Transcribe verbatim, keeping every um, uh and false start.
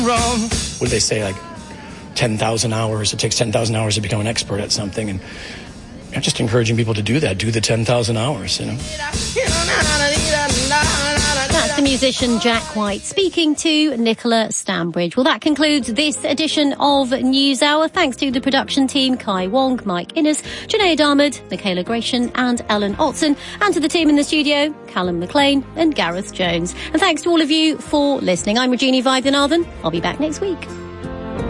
What do they say, like ten thousand hours? It takes ten thousand hours to become an expert at something. And I'm just encouraging people to do that. Do the ten thousand hours, you know. That's the musician Jack White speaking to Nicola Stambridge. Well, that concludes this edition of NewsHour. Thanks to the production team, Kai Wong, Mike Innes, Junaid Ahmed, Michaela Gratian and Ellen Otson, and to the team in the studio, Callum McLean and Gareth Jones. And thanks to all of you for listening. I'm Regina Vaidyanathan. I'll be back next week.